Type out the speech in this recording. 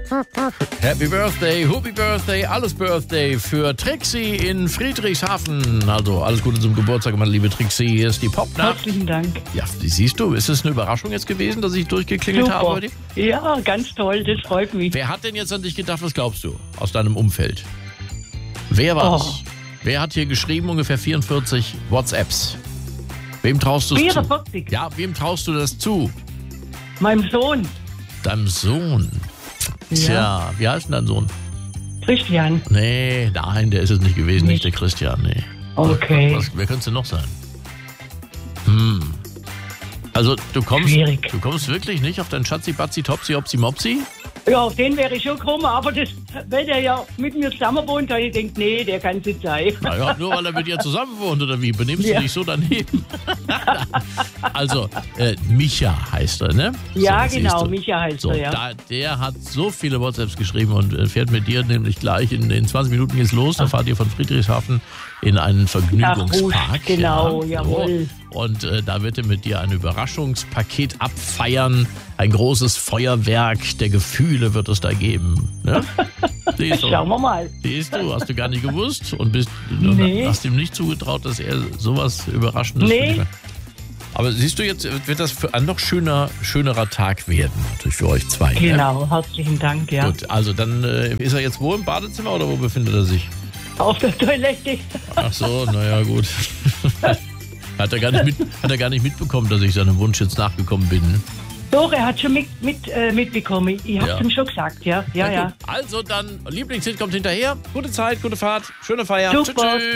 Happy Birthday, Happy Birthday, alles Birthday für Trixie in Friedrichshafen. Also alles Gute zum Geburtstag, meine liebe Trixie. Hier ist die Popnacht. Herzlichen Dank. Ja, siehst du, ist es eine Überraschung jetzt gewesen, dass ich durchgeklingelt habe heute? Ja, ganz toll, das freut mich. Wer hat denn jetzt an dich gedacht, was glaubst du, aus deinem Umfeld? Wer war's? Wer hat hier geschrieben, ungefähr 44 WhatsApps? Wem traust du es zu? 44? Ja, wem traust du das zu? Meinem Sohn. Deinem Sohn? Tja, wie heißt denn dein Sohn? Christian. Nee, nein, der ist es nicht gewesen, nicht der Christian, nee. Okay. Wer könnte es denn noch sein? Also du kommst wirklich nicht auf deinen Schatzi, Batzi, Topsi, Opsi, Mopsi? Ja, auf den wäre ich schon gekommen, aber weil der ja mit mir zusammen wohnt, habe ich gedacht, nee, der kann es nicht sein. Naja, nur weil er mit dir zusammen wohnt, oder wie? Benimmst du dich so daneben? Also, Micha heißt er, ne? Ja, so, genau, Micha heißt er, ja. Der hat so viele WhatsApps geschrieben und fährt mit dir nämlich gleich in 20 Minuten geht's los. Da fahrt ihr von Friedrichshafen in einen Vergnügungspark. Genau, ja, jawohl. Und da wird er mit dir ein Überraschungspaket abfeiern. Ein großes Feuerwerk der Gefühle wird es da geben. Ne? Schauen wir mal. Siehst du, hast du gar nicht gewusst und hast ihm nicht zugetraut, dass er sowas Überraschendes Nee. Aber siehst du, jetzt wird das ein noch schönerer Tag werden, natürlich für euch zwei. Genau, herzlichen Dank, ja. Gut, also dann ist er jetzt wo im Badezimmer oder wo befindet er sich? Auf der Toilette. Ach so, naja, gut. Hat er gar nicht mitbekommen, dass ich seinem Wunsch jetzt nachgekommen bin? Doch, er hat schon mitbekommen. Ich hab's ihm schon gesagt, ja. Ja. Also dann, Lieblingshit kommt hinterher. Gute Zeit, gute Fahrt, schöne Feier. Super. Tschüss.